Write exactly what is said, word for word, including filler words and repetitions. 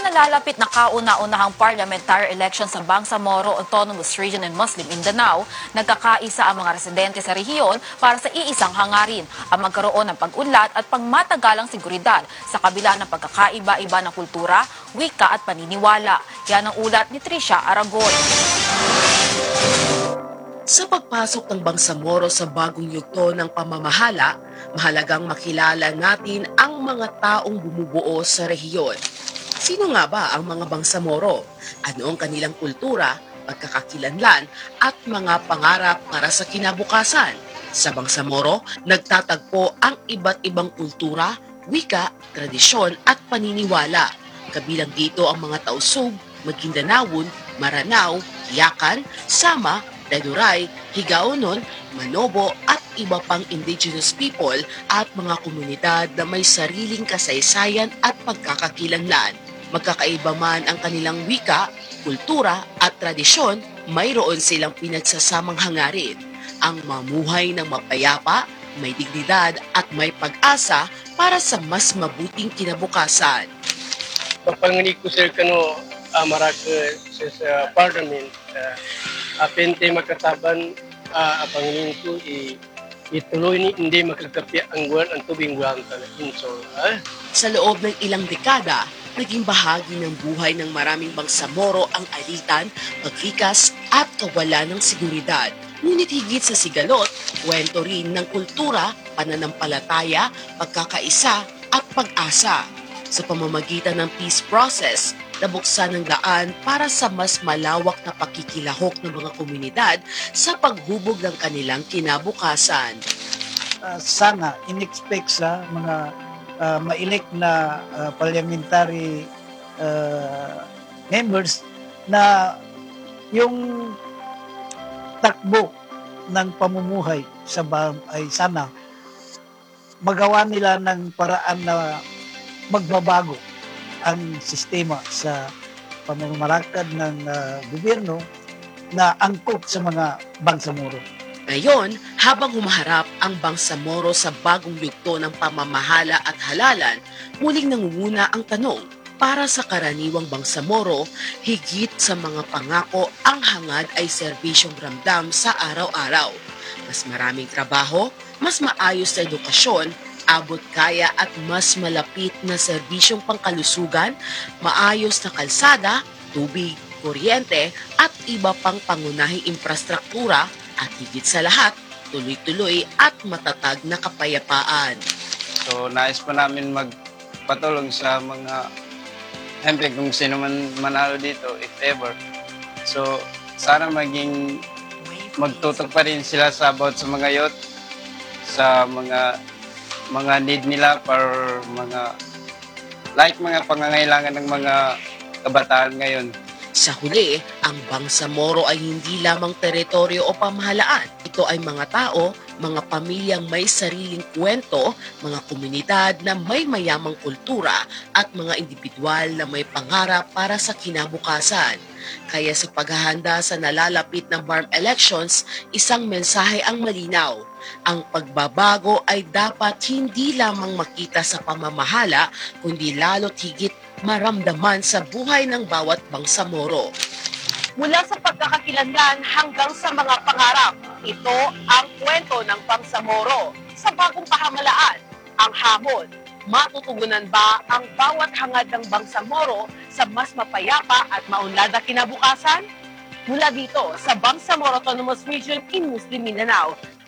nalalapit na kauna-unahang parliamentary election sa Bangsamoro Autonomous Region in Muslim Mindanao, nagkakaisa ang mga residente sa rehiyon para sa iisang hangarin, ang magkaroon ng pag-unlad at pangmatagalang seguridad sa kabila ng pagkakaiba-iba ng kultura, wika at paniniwala. Yan ang ulat ni Tricia Aragon. Sa pagpasok ng Bangsamoro sa bagong yugto ng pamamahala, mahalagang makilala natin ang mga taong bumubuo sa rehiyon. Sino nga ba ang mga Bangsamoro? Ano ang kanilang kultura, pagkakakilanlan at mga pangarap para sa kinabukasan? Sa Bangsamoro, nagtatagpo ang iba't ibang kultura, wika, tradisyon at paniniwala. Kabilang dito ang mga Tausug, Maguindanawon, Maranao, Hiyakan, Sama, Daduray, Higaonon, Manobo at iba pang indigenous people at mga komunidad na may sariling kasaysayan at pagkakakilanlan. Magkakaiba man ang kanilang wika, kultura at tradisyon, mayroon silang pinagsasamang hangarin. Ang mamuhay ng mapayapa, may dignidad at may pag-asa para sa mas mabuting kinabukasan. Papanganig ko sir kano amara ke sa parliament uh, apente makataban uh, apanganig ko i ituloy ni hindi makakapya ang guwan ang tubing guwan talahin so uh. Sa loob ng ilang dekada, naging bahagi ng buhay ng maraming Bangsamoro ang alitan, paglikas at kawalan ng seguridad. Ngunit higit sa sigalot, kwento rin ng kultura, pananampalataya, pagkakaisa at pag-asa. Sa pamamagitan ng peace process, nabuksan ng daan para sa mas malawak na pakikilahok ng mga komunidad sa paghubog ng kanilang kinabukasan. Uh, sana in-expect sa mga uh, ma-elect na uh, parliamentary uh, members na yung takbo ng pamumuhay sa ba ay sana magawa nila ng paraan na magbabago ang sistema sa pamamarakad ng uh, gobyerno na angkop sa mga Bangsamoro. Ngayon, habang humaharap ang Bangsamoro sa bagong yugto ng pamamahala at halalan, muling nangunguna ang tanong, para sa karaniwang Bangsamoro, higit sa mga pangako, ang hangad ay serbisyong ramdam sa araw-araw. Mas maraming trabaho, mas maayos na edukasyon, abot kaya at mas malapit na serbisyong pangkalusugan, maayos na kalsada, tubig, kuryente at iba pang pangunahing infrastruktura at higit sa lahat, tuloy-tuloy at matatag na kapayapaan. So nais pa namin magpatulong sa mga siyempre kung sino man manalo dito if ever. So sana maging magtutok pa rin sila sa about sa mga youth, sa mga mga need nila para mga like mga pangangailangan ng mga kabataan ngayon. Sa huli, ang Bangsamoro ay hindi lamang teritoryo o pamahalaan. Ito ay mga tao, mga pamilyang may sariling kwento, mga komunidad na may mayamang kultura at mga individual na may pangarap para sa kinabukasan. Kaya sa paghahanda sa nalalapit ng B A R M elections, isang mensahe ang malinaw. Ang pagbabago ay dapat hindi lamang makita sa pamamahala, kundi lalo't higit maramdaman sa buhay ng bawat Bangsamoro. Mula sa pagkakakilanlan hanggang sa mga pangarap, ito ang kwento ng Bangsamoro sa bagong pahamalaan. Ang hamon, matutugunan ba ang bawat hangad ng Bangsamoro sa mas mapayapa at maunlad na kinabukasan? Mula dito sa Bangsamoro Autonomous Region in Muslim Mindanao,